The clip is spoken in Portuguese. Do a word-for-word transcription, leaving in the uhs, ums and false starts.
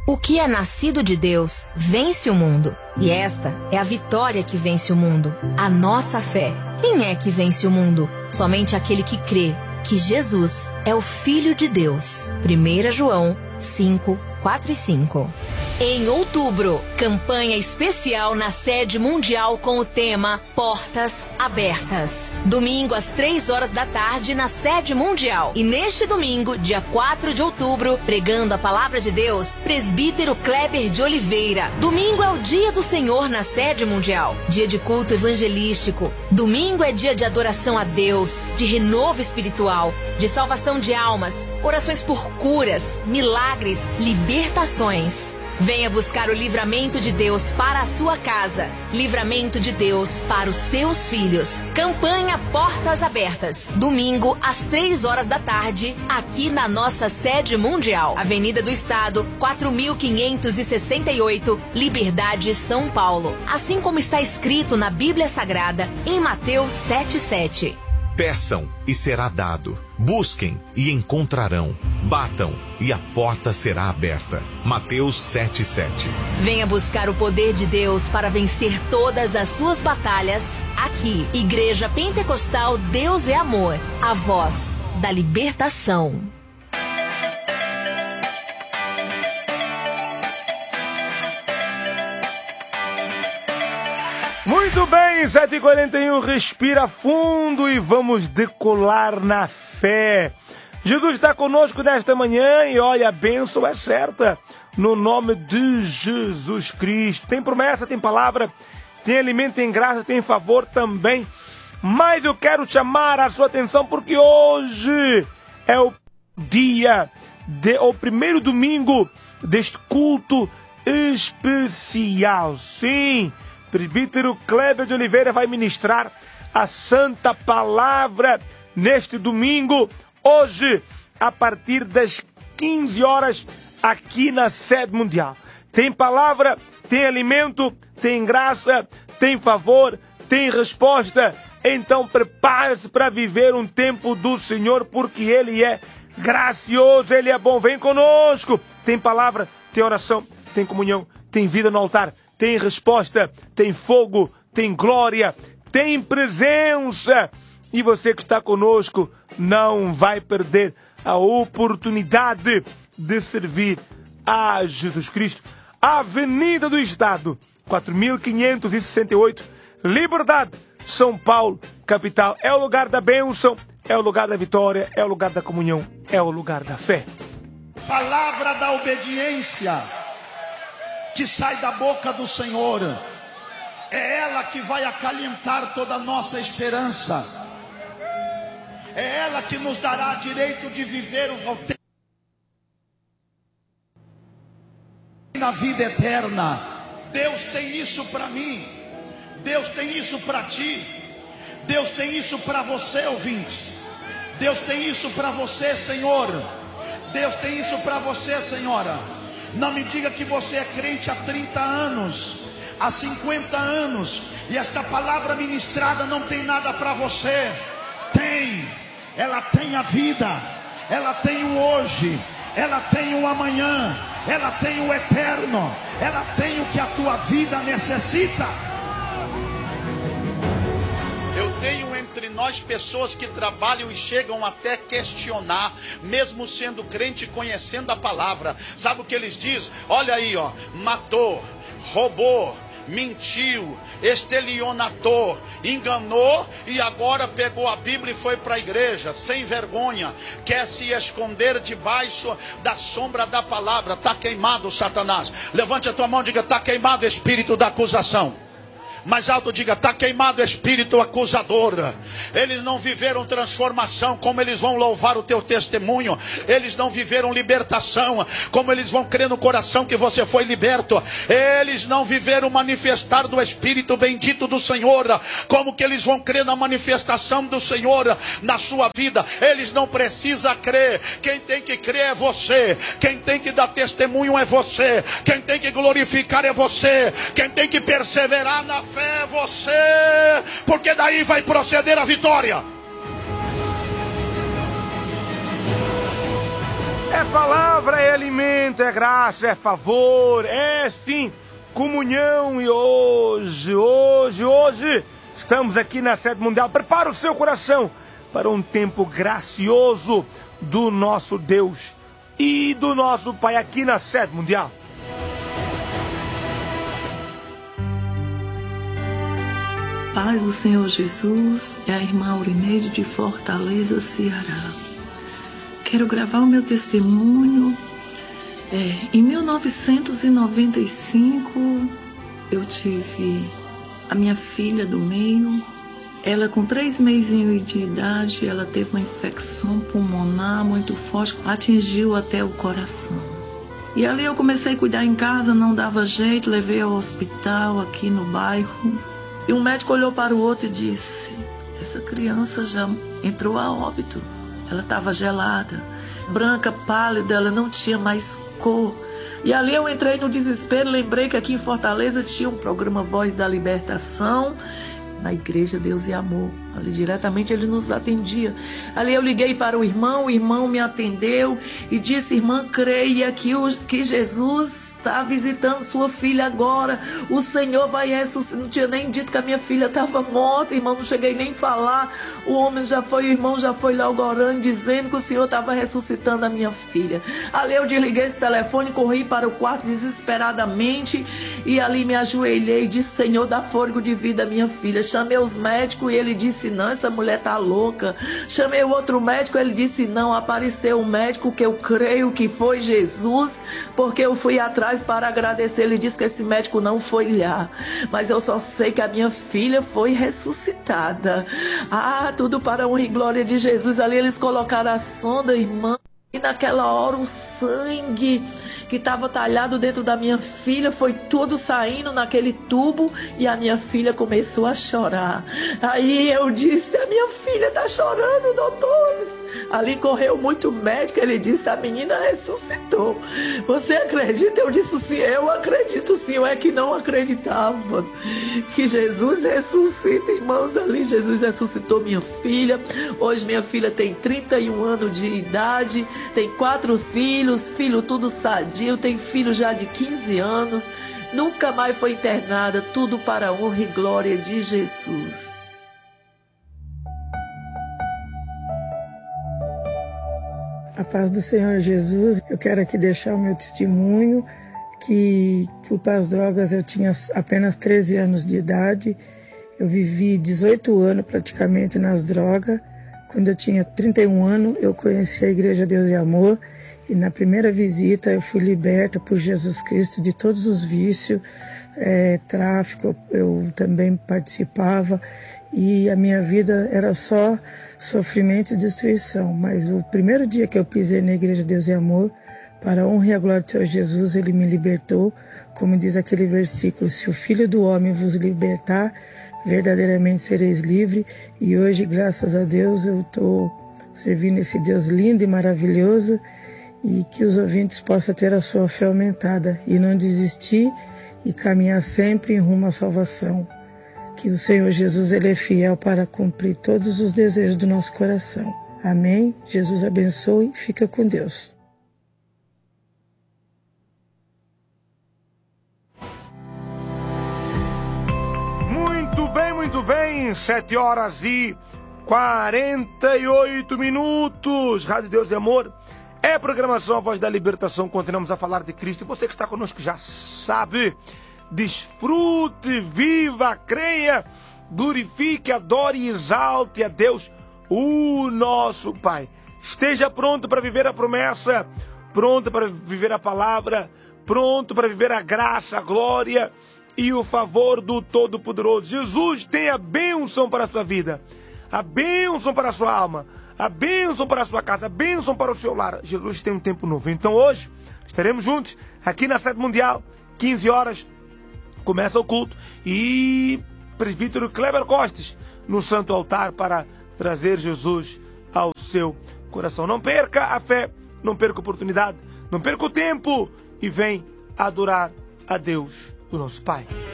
O que é nascido de Deus vence o mundo. E esta é a vitória que vence o mundo, a nossa fé. Quem é que vence o mundo? Somente aquele que crê que Jesus é o Filho de Deus. primeira João cinco, quatro e cinco. Em outubro, campanha especial na sede mundial com o tema Portas Abertas. Domingo às três horas da tarde na sede mundial. E neste domingo, dia quatro de outubro, pregando a palavra de Deus, presbítero Kleber de Oliveira. Domingo é o dia do Senhor na sede mundial. Dia de culto evangelístico. Domingo é dia de adoração a Deus, de renovo espiritual, de salvação de almas, orações por curas, milagres, libertações. Venha buscar o livramento de Deus para a sua casa. Livramento de Deus para os seus filhos. Campanha Portas Abertas. Domingo, às três horas da tarde, aqui na nossa sede mundial. Avenida do Estado, quatro mil quinhentos e sessenta e oito, Liberdade, São Paulo. Assim como está escrito na Bíblia Sagrada, em Mateus sete, sete. Peçam e será dado. Busquem e encontrarão. Batam e a porta será aberta. Mateus sete, sete. Venha buscar o poder de Deus para vencer todas as suas batalhas aqui. Igreja Pentecostal Deus é Amor. A voz da libertação. Muito bem, sete e quarenta e um, respira fundo e vamos decolar na fé. Jesus está conosco nesta manhã e olha, a bênção é certa, no nome de Jesus Cristo. Tem promessa, tem palavra, tem alimento, tem graça, tem favor também. Mas eu quero chamar a sua atenção porque hoje é o dia, de, o primeiro domingo deste culto especial. Sim, presbítero Kleber de Oliveira vai ministrar a santa palavra neste domingo, hoje, a partir das quinze horas, aqui na sede mundial. Tem palavra, tem alimento, tem graça, tem favor, tem resposta. Então prepare-se para viver um tempo do Senhor, porque Ele é gracioso, Ele é bom. Vem conosco. Tem palavra, tem oração, tem comunhão, tem vida no altar, tem resposta, tem fogo, tem glória, tem presença. E você que está conosco não vai perder a oportunidade de servir a Jesus Cristo. Avenida do Estado, quatro mil quinhentos e sessenta e oito, Liberdade, São Paulo, capital. É o lugar da bênção, é o lugar da vitória, é o lugar da comunhão, é o lugar da fé. Palavra da obediência que sai da boca do Senhor, é ela que vai acalentar toda a nossa esperança. É ela que nos dará direito de viver o na vida eterna. Deus tem isso para mim. Deus tem isso para ti. Deus tem isso para você, ouvintes. Deus tem isso para você, Senhor. Deus tem isso para você, Senhora. Não me diga que você é crente há trinta anos, há cinquenta anos, e esta palavra ministrada não tem nada para você. Tem, ela tem a vida, ela tem o hoje, ela tem o amanhã, ela tem o eterno, ela tem o que a tua vida necessita. Eu tenho entre nós pessoas que trabalham e chegam até questionar, mesmo sendo crente e conhecendo a palavra. Sabe o que eles dizem? Olha aí, ó, matou, roubou, mentiu, estelionatou, enganou e agora pegou a Bíblia e foi para a igreja, sem vergonha, quer se esconder debaixo da sombra da palavra. Está queimado, Satanás. Levante a tua mão e diga: está queimado o espírito da acusação. Mais alto, diga: está queimado o espírito acusador. Eles não viveram transformação, como eles vão louvar o teu testemunho. Eles não viveram libertação, como eles vão crer no coração que você foi liberto. Eles não viveram manifestar do Espírito bendito do Senhor, como que eles vão crer na manifestação do Senhor na sua vida. Eles não precisam crer. Quem tem que crer é você. Quem tem que dar testemunho é você. Quem tem que glorificar é você. Quem tem que perseverar na fé é você, porque daí vai proceder a vitória. É palavra, é alimento. momento é graça, é favor, é sim comunhão. E hoje, hoje, hoje, estamos aqui na sede mundial. Prepara o seu coração para um tempo gracioso do nosso Deus e do nosso Pai aqui na sede mundial. Paz do Senhor Jesus e a irmã Aurineide de Fortaleza, Ceará. Quero gravar o meu testemunho. É, em mil novecentos e noventa e cinco, eu tive a minha filha do meio. Ela, com três meses de idade, ela teve uma infecção pulmonar muito forte, atingiu até o coração. E ali eu comecei a cuidar em casa, não dava jeito, levei ao hospital aqui no bairro. E um médico olhou para o outro e disse: essa criança já entrou a óbito. Ela estava gelada, branca, pálida, ela não tinha mais cor. E ali eu entrei no desespero, lembrei que aqui em Fortaleza tinha um programa Voz da Libertação, na Igreja Deus e Amor. Ali diretamente ele nos atendia. Ali eu liguei para o irmão, o irmão me atendeu e disse: irmã, creia que, o, que Jesus está visitando sua filha agora, o Senhor vai ressuscitar. Não tinha nem dito que a minha filha estava morta, irmão, não cheguei nem a falar. O homem já foi, o irmão já foi logo orando, dizendo que o Senhor estava ressuscitando a minha filha. Ali eu desliguei esse telefone, corri para o quarto desesperadamente e ali me ajoelhei e disse: Senhor, dá fôlego de vida à minha filha. Chamei os médicos e ele disse: não, essa mulher está louca. Chamei o outro médico, ele disse: não, apareceu um médico que eu creio que foi Jesus, porque eu fui atrás para agradecer. Ele disse que esse médico não foi lá, mas eu só sei que a minha filha foi ressuscitada. Ah, tudo para a honra e glória de Jesus. Ali eles colocaram a sonda, irmã, e naquela hora o sangue que estava talhado dentro da minha filha foi tudo saindo naquele tubo e a minha filha começou a chorar. Aí eu disse: a minha filha está chorando, doutores. Ali correu muito médico, ele disse: a menina ressuscitou. Você acredita? Eu disse: sim, eu acredito sim. Eu é que não acreditava que Jesus ressuscita, irmãos. Ali Jesus ressuscitou minha filha. Hoje minha filha tem trinta e um anos de idade, tem quatro filhos, filho tudo sadio, tem filho já de quinze anos, nunca mais foi internada, tudo para a honra e glória de Jesus. A paz do Senhor Jesus. Eu quero aqui deixar o meu testemunho, que fui para as drogas, eu tinha apenas treze anos de idade. Eu vivi dezoito anos praticamente nas drogas. Quando eu tinha trinta e um anos, eu conheci a Igreja Deus e Amor. E na primeira visita eu fui liberta por Jesus Cristo de todos os vícios, é, tráfico, eu também participava. E a minha vida era só sofrimento e destruição. Mas o primeiro dia que eu pisei na Igreja Deus e Amor, para a honra e a glória do Senhor Jesus, Ele me libertou. Como diz aquele versículo: se o Filho do Homem vos libertar, verdadeiramente sereis livres. E hoje, graças a Deus, eu estou servindo esse Deus lindo e maravilhoso, e que os ouvintes possam ter a sua fé aumentada e não desistir e caminhar sempre em rumo à salvação. Que o Senhor Jesus, Ele é fiel para cumprir todos os desejos do nosso coração. Amém? Jesus abençoe e fica com Deus. Muito bem, muito bem. Sete horas e quarenta e oito minutos. Rádio Deus e Amor é programação A Voz da Libertação. Continuamos a falar de Cristo. E você que está conosco já sabe. Desfrute, viva, creia, glorifique, adore e exalte a Deus, o nosso Pai. Esteja pronto para viver a promessa, pronto para viver a palavra, pronto para viver a graça, a glória e o favor do Todo-Poderoso. Jesus tem a bênção para a sua vida, a bênção para a sua alma, a bênção para a sua casa, a bênção para o seu lar. Jesus tem um tempo novo. Então hoje estaremos juntos aqui na sede mundial, quinze horas. Começa o culto e presbítero Kleber Costes no santo altar para trazer Jesus ao seu coração. Não perca a fé, não perca a oportunidade, não perca o tempo e vem adorar a Deus, o nosso Pai.